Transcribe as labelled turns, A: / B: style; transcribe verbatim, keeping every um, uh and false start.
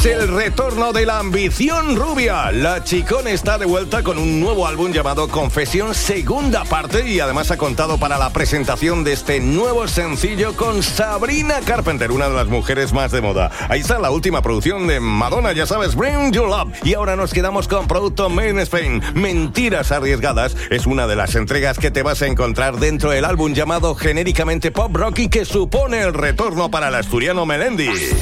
A: El retorno de la ambición rubia. La Chicón está de vuelta con un nuevo álbum llamado Confesión, segunda parte, y además ha contado para la presentación de este nuevo sencillo con Sabrina Carpenter, una de las mujeres más de moda. Ahí está la última producción de Madonna, ya sabes, Bring Your Love. Y ahora nos quedamos con producto Made in Spain. Mentiras arriesgadas es una de las entregas que te vas a encontrar dentro del álbum llamado genéricamente Pop Rock y que supone el retorno para el asturiano Melendi.